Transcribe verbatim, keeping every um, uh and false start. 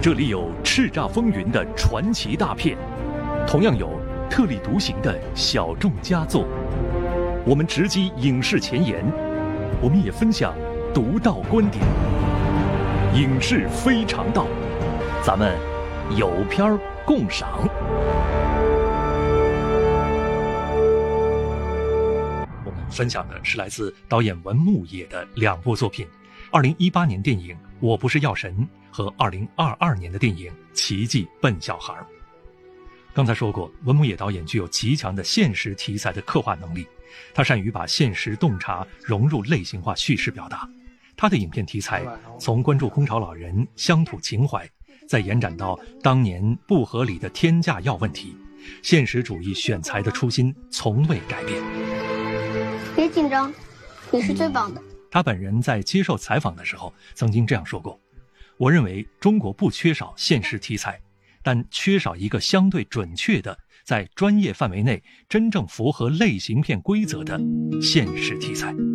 这里有叱咤风云的传奇大片，同样有特立独行的小众佳作。我们直击影视前沿，我们也分享独到观点。影视非常道，咱们有片儿共赏。我们分享的是来自导演文牧野的两部作品：二零一八年电影《我不是药神》和二零二二年的电影《奇迹笨小孩》。刚才说过，文牧野导演具有极强的现实题材的刻画能力，他善于把现实洞察融入类型化叙事表达。他的影片题材从关注空巢老人、乡土情怀，再延展到当年不合理的天价药问题，现实主义选材的初心从未改变。 别紧张，你是最棒的。 他本人在接受采访的时候曾经这样说过：我认为中国不缺少现实题材，但缺少一个相对准确的在专业范围内真正符合类型片规则的现实题材。